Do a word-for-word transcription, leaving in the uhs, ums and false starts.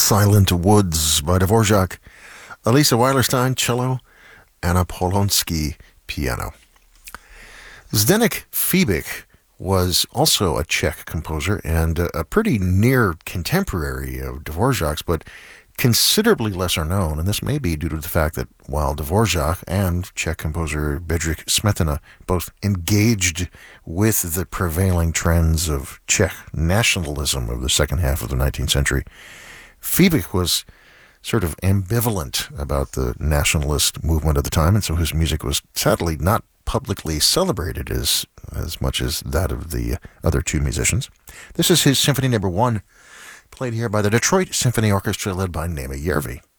Silent Woods by Dvorak, Elisa Weilerstein, cello, Anna Polonsky, piano. Zdeněk Fibik was also a Czech composer and a pretty near contemporary of Dvorak's, but considerably lesser known, and this may be due to the fact that while Dvorak and Czech composer Bedřich Smetana both engaged with the prevailing trends of Czech nationalism of the second half of the nineteenth century, Fibik was sort of ambivalent about the nationalist movement of the time, and so his music was sadly not publicly celebrated as, as much as that of the other two musicians. This is his Symphony Number One, played here by the Detroit Symphony Orchestra led by Naima Järvi.